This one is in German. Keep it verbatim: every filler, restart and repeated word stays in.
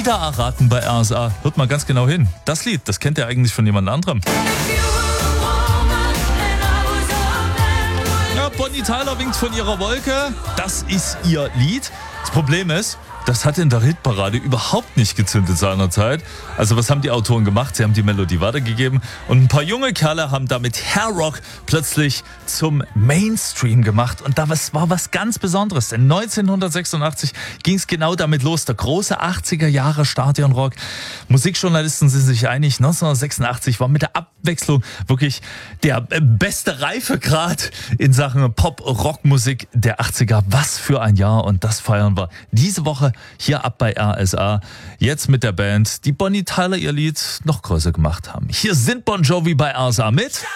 Lieder erraten bei R S A. Hört mal ganz genau hin. Das Lied, das kennt ihr eigentlich von jemand anderem. Ja, Bonnie Tyler winkt von ihrer Wolke. Das ist ihr Lied. Das Problem ist, das hat in der Hitparade überhaupt nicht gezündet seinerzeit. Also was haben die Autoren gemacht? Sie haben die Melodie weitergegeben und ein paar junge Kerle haben damit Hair Rock plötzlich zum Mainstream gemacht. Und da war was ganz Besonderes, denn neunzehnhundertsechsundachtzig ging es genau damit los. Der große achtziger Jahre Stadionrock. Musikjournalisten sind sich einig, neunzehnhundertsechsundachtzig war mit der Abwechslung wirklich der beste Reifegrad in Sachen Pop-Rock-Musik der achtziger. Was für ein Jahr, und das feiern wir diese Woche hier ab bei R S A. Jetzt mit der Band, die Bonnie Tyler ihr Lied noch größer gemacht haben. Hier sind Bon Jovi bei R S A mit